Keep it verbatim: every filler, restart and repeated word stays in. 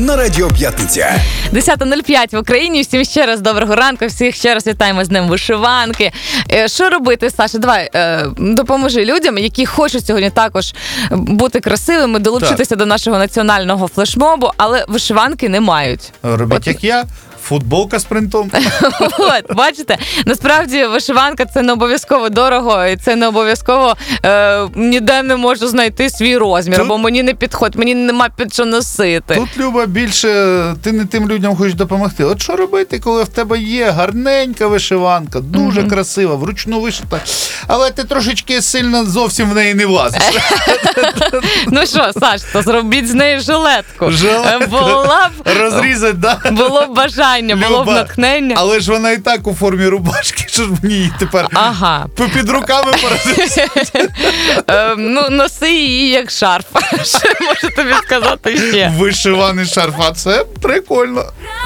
На Радіо П'ятниця. десята нуль п'ять в Україні. Всім ще раз доброго ранку. Всіх ще раз вітаємо з Днем вишиванки. Е, Що робити, Саша? Давай, е, допоможи людям, які хочуть сьогодні також бути красивими, долучитися Так. до нашого національного флешмобу, але вишиванки не мають. Робіть, От. як я. Футболка з принтом. От, бачите, насправді вишиванка – це не обов'язково дорого, і це не обов'язково е, ніде не можу знайти свій розмір, Тут- бо мені не підходить, мені нема під що носити. Тут, Люба, більше ти не тим людям хочеш допомогти. От що робити, коли в тебе є гарненька вишиванка, дуже красива, вручну вишита, але ти трошечки сильно зовсім в неї не влазиш. Ну що, Саш, то зробіть з неї жилетку. Жилетку. Була б, Розрізать, да? було б бажання, було б Люба, натхнення. Але ж вона і так у формі рубашки, що ж мені її тепер Ага. під руками поразити. Е, ну, носи її як шарф. Що я можу тобі сказати ще? Вишиваний шарф, а це прикольно.